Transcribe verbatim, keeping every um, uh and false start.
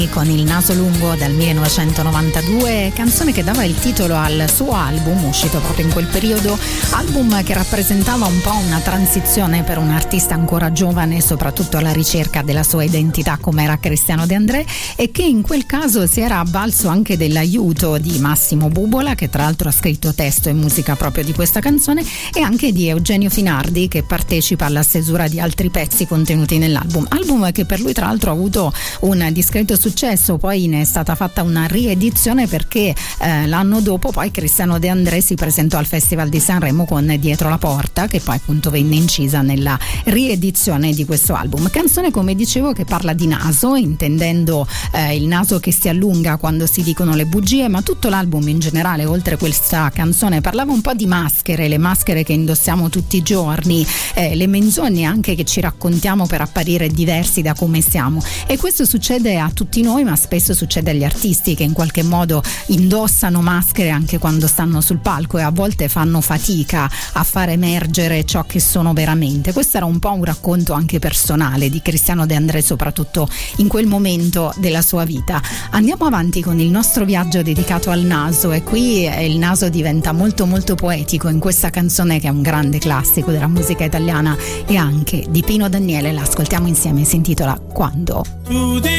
con Il naso lungo dal millenovecentonovantadue, canzone che dava il titolo al suo album uscito proprio in quel periodo, album che rappresentava un po' una transizione per un artista ancora giovane, soprattutto alla ricerca della sua identità come era Cristiano De André, e che in quel caso si era avvalso anche dell'aiuto di Massimo Bubola, che tra l'altro ha scritto testo e musica proprio di questa canzone, e anche di Eugenio Finardi, che partecipa alla stesura di altri pezzi contenuti nell'album, album che per lui tra l'altro ha avuto un discreto successo. Poi ne è stata fatta una riedizione perché eh, l'anno dopo poi Cristiano De André si presentò al Festival di Sanremo con Dietro la porta, che poi appunto venne incisa nella riedizione di questo album. Canzone, come dicevo, che parla di naso, intendendo eh, il naso che si allunga quando si dicono le bugie, ma tutto l'album in generale, oltre questa canzone, parlava un po' di maschere, le maschere che indossiamo tutti i giorni, eh, le menzogne anche che ci raccontiamo per apparire diversi da come siamo, e questo succede a tutti noi, ma spesso succede agli artisti che in qualche modo indossano maschere anche quando stanno sul palco e a volte fanno fatica a far emergere ciò che sono veramente. Questo era un po' un racconto anche personale di Cristiano De André, soprattutto in quel momento della sua vita. Andiamo avanti con il nostro viaggio dedicato al naso, e qui il naso diventa molto molto poetico in questa canzone che è un grande classico della musica italiana e anche di Pino Daniele. L'ascoltiamo insieme, si intitola Quando. Tu